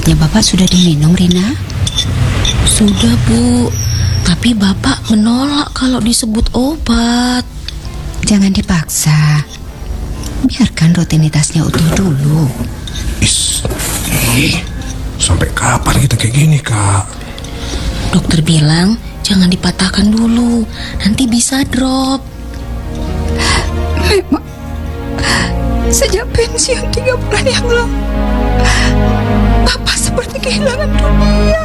obatnya Bapak sudah diminum, Rina? Sudah, Bu. Tapi Bapak menolak kalau disebut obat. Jangan dipaksa. Biarkan rutinitasnya utuh dulu. Sampai kapan kita kayak gini, Kak? Dokter bilang jangan dipatahkan dulu, nanti bisa drop. Memang sejak pensiun 3 bulan yang lalu, Bapak seperti kehilangan dunia.